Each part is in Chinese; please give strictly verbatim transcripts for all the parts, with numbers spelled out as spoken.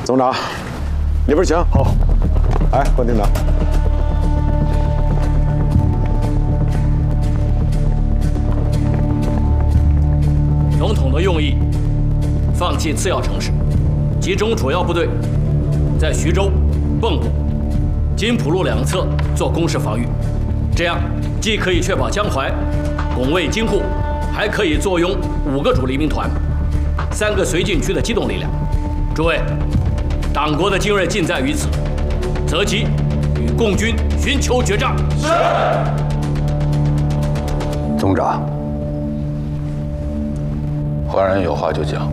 总长，里边请。好。来，关队长。 总统的用意，放弃次要城市，集中主要部队，在徐州、蚌埠、金浦路两侧做攻势防御，这样既可以确保江淮拱卫京沪，还可以坐拥五个主力兵团、三个绥靖区的机动力量。诸位，党国的精锐尽在于此，择机与共军寻求决战。是。 总长， 焕然有话就讲。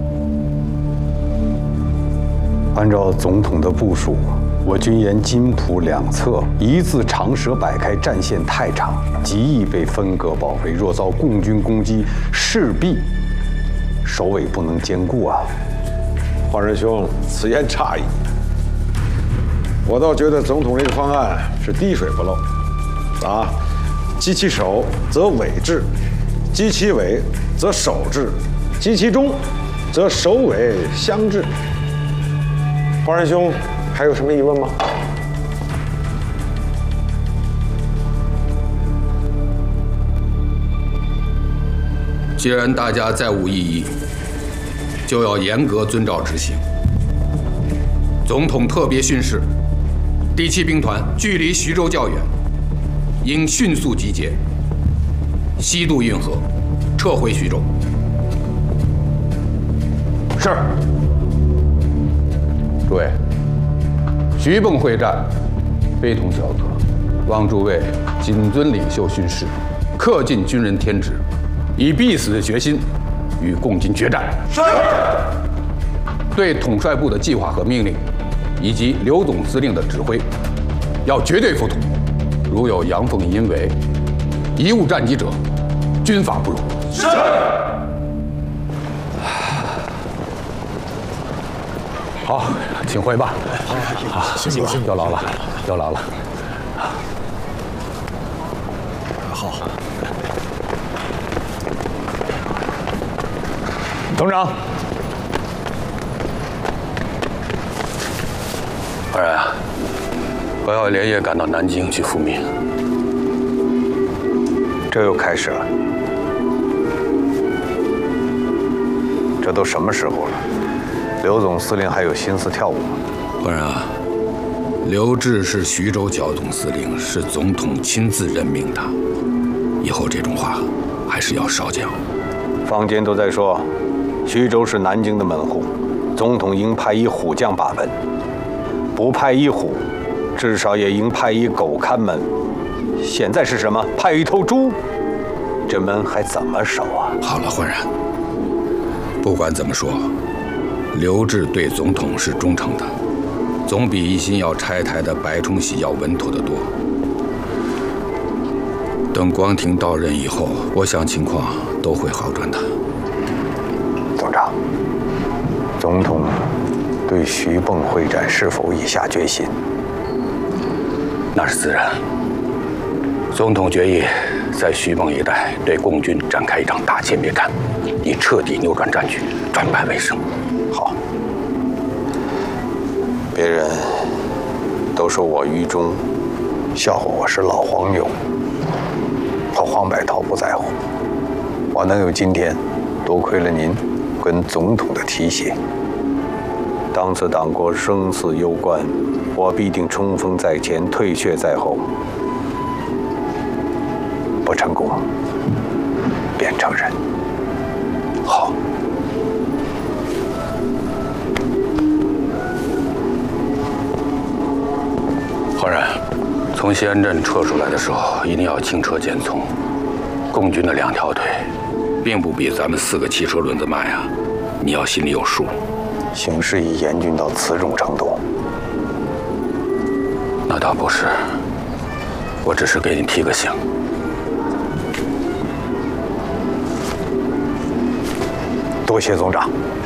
按照总统的部署，我军沿津浦两侧一字长蛇摆开，战线太长，极易被分割包围。若遭共军攻击，势必首尾不能兼顾啊！ 焕然兄，此言差矣。我倒觉得总统这个方案是滴水不漏。啊，击其首则尾治，击其尾则首治，击其中则首尾相治。焕然兄，还有什么疑问吗？ 既然大家再无异议，就要严格遵照执行。总统特别训示，第七兵团距离徐州较远，应迅速集结，西渡运河，撤回徐州。 是。 诸位，徐蚌会战非同小可，望诸位谨遵领袖训示，恪尽军人天职，以必死的决心与共军决战。是。对统帅部的计划和命令，以及刘总司令的指挥，要绝对服从。如有阳奉阴违、贻误战机者，军法不容。是。好，请回吧。好，辛苦辛苦，有劳了，有劳了。 好。总长。 焕然啊，我要连夜赶到南京去复命。 这又开始了。这都什么时候了？刘总司令还有心思跳舞吗？ 焕然啊，刘志是徐州剿总司令，是总统亲自任命的，以后这种话还是要少讲。 坊间都在说，徐州是南京的门户，总统应派一虎将把门，不派一虎，至少也应派一狗看门。现在是什么？派一头猪，这门还怎么守啊？ 好了，焕然，不管怎么说，刘志对总统是忠诚的，总比一心要拆台的白崇禧要稳妥得多。等光庭到任以后，我想情况都会好转的。 总长，总统对徐蚌会战是否已下决心？ 那是自然。总统决议在徐蚌一带对共军展开一场大歼灭战，以彻底扭转战局，转败为胜。 好。别人都说我愚忠，笑话我是老黄牛。和黄百韬不在乎，我能有今天，多亏了您跟总统的提携。当此党国生死攸关，我必定冲锋在前，退却在后。不成功，便承认。好。 焕然，从西安镇撤出来的时候，一定要轻车简从。共军的两条腿，并不比咱们四个汽车轮子慢呀，你要心里有数。 形势已严峻到此种程度？ 那倒不是，我只是给你提个醒。 多谢总长。